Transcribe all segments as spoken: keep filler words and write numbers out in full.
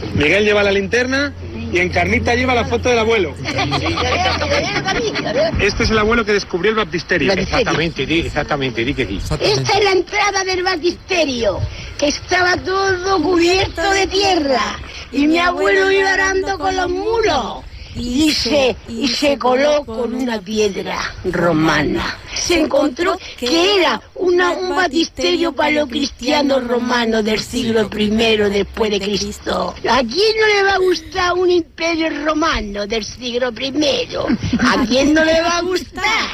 Miguel lleva la linterna y Encarnita lleva la foto del abuelo. Este es el abuelo que descubrió el baptisterio. Exactamente, di, exactamente, di que sí. Esta es la entrada del baptisterio, que estaba todo cubierto de tierra. Y mi abuelo iba arando con los mulos. Y se, y se coló con una piedra romana. Se encontró que era una, un baptisterio paleocristiano romano del siglo primero después de Cristo. ¿A quién no le va a gustar un imperio romano del siglo primero? ¿A quién no le va a gustar?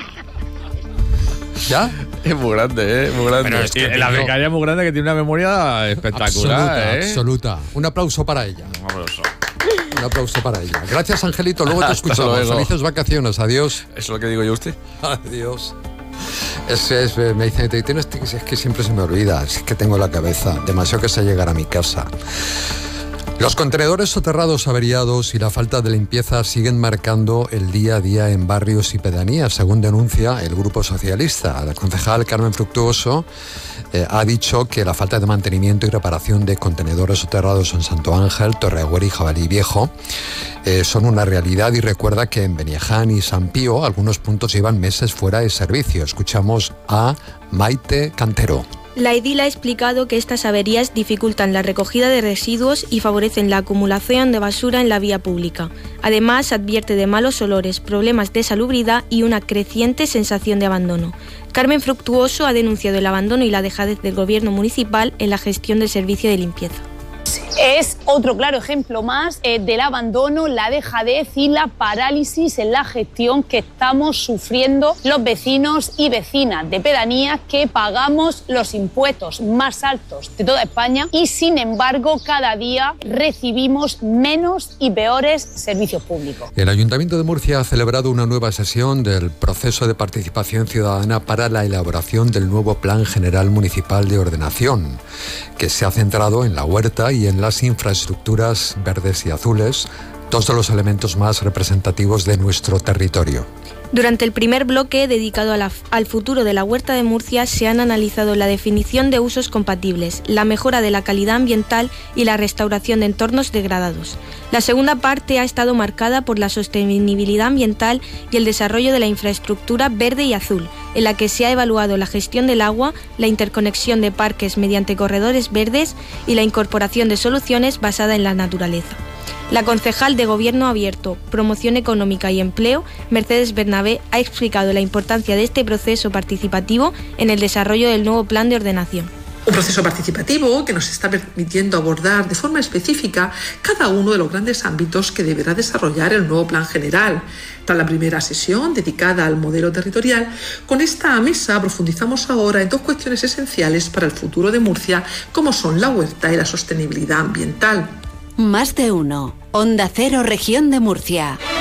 ¿Ya? Es muy grande, ¿eh? Muy grande. Pero es que la becaria es muy grande, que tiene una memoria espectacular, absoluta, ¿eh? absoluta. Un aplauso para ella. Un aplauso. Un aplauso para ella. Gracias, Angelito. Luego te escuchamos. luego. Felices vacaciones. Adiós. Eso es lo que digo yo a usted. Adiós. Es, es, me dice, tienes, es que siempre se me olvida. Es que tengo la cabeza. Demasiado que sé llegar a mi casa. Los contenedores soterrados averiados y la falta de limpieza siguen marcando el día a día en barrios y pedanías, según denuncia el Grupo Socialista. La concejal Carmen Fructuoso eh, ha dicho que la falta de mantenimiento y reparación de contenedores soterrados en Santo Ángel, Torreagüera y Jabalí Viejo eh, son una realidad, y recuerda que en Beniaján y San Pío algunos puntos llevan meses fuera de servicio. Escuchamos a Maite Cantero. La edil ha explicado que estas averías dificultan la recogida de residuos y favorecen la acumulación de basura en la vía pública. Además, advierte de malos olores, problemas de salubridad y una creciente sensación de abandono. Carmen Fructuoso ha denunciado el abandono y la dejadez del gobierno municipal en la gestión del servicio de limpieza. Es otro claro ejemplo más eh, del abandono, la dejadez y la parálisis en la gestión que estamos sufriendo los vecinos y vecinas de pedanías, que pagamos los impuestos más altos de toda España y, sin embargo, cada día recibimos menos y peores servicios públicos. El Ayuntamiento de Murcia ha celebrado una nueva sesión del proceso de participación ciudadana para la elaboración del nuevo Plan General Municipal de Ordenación, que se ha centrado en la huerta y en las infraestructuras verdes y azules, dos de los elementos más representativos de nuestro territorio. Durante el primer bloque, dedicado a la, al futuro de la huerta de Murcia, se han analizado la definición de usos compatibles, la mejora de la calidad ambiental y la restauración de entornos degradados. La segunda parte ha estado marcada por la sostenibilidad ambiental y el desarrollo de la infraestructura verde y azul, en la que se ha evaluado la gestión del agua, la interconexión de parques mediante corredores verdes y la incorporación de soluciones basadas en la naturaleza. La concejal de Gobierno Abierto, Promoción Económica y Empleo, Mercedes Bernabé, ha explicado la importancia de este proceso participativo en el desarrollo del nuevo plan de ordenación. Un proceso participativo que nos está permitiendo abordar de forma específica cada uno de los grandes ámbitos que deberá desarrollar el nuevo plan general. Tras la primera sesión dedicada al modelo territorial, con esta mesa profundizamos ahora en dos cuestiones esenciales para el futuro de Murcia, como son la huerta y la sostenibilidad ambiental. Más de uno. Onda Cero, Región de Murcia.